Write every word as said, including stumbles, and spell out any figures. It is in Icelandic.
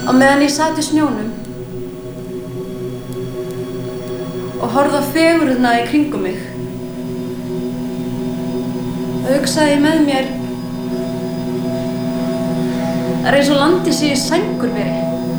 Á meðan ég sat í snjónum og horfði á fegurðina í kringum mig, þá hugsaði ég með mér, það er eins og landið sé í sængurveri.